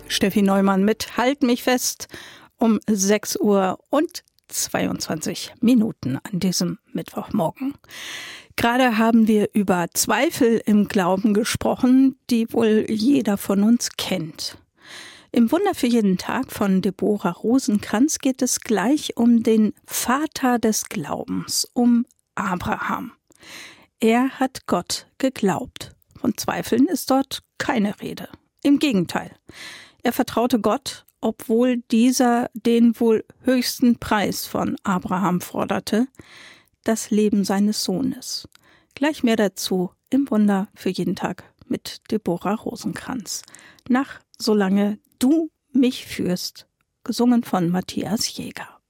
Steffi Neumann mit Halt mich fest um 6:22 an diesem Mittwochmorgen. Gerade haben wir über Zweifel im Glauben gesprochen, die wohl jeder von uns kennt. Im Wunder für jeden Tag von Deborah Rosenkranz geht es gleich um den Vater des Glaubens, um Abraham. Er hat Gott geglaubt. Von Zweifeln ist dort keine Rede. Im Gegenteil. Er vertraute Gott, obwohl dieser den wohl höchsten Preis von Abraham forderte, das Leben seines Sohnes. Gleich mehr dazu im Wunder für jeden Tag mit Deborah Rosenkranz. Nach Solange du mich führst, gesungen von Matthias Jäger.